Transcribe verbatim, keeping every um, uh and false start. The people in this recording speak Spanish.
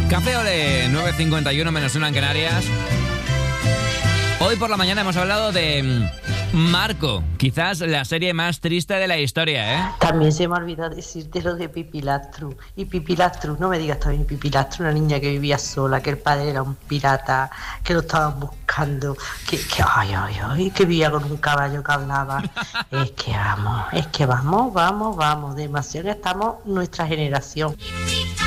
Café Olé, nueve cincuenta y uno menos uno en Canarias. Hoy por la mañana hemos hablado de Marco, quizás la serie más triste de la historia, ¿eh? También se me ha olvidado decirte lo de Pipi Lastra. Y Pipi Lastra, no me digas también Pipi Lastra, una niña que vivía sola, que el padre era un pirata, que lo estaban buscando, que, que ay, ay, ay, que vivía con un caballo que hablaba. Es que vamos, es que vamos, vamos, vamos, demasiado estamos nuestra generación.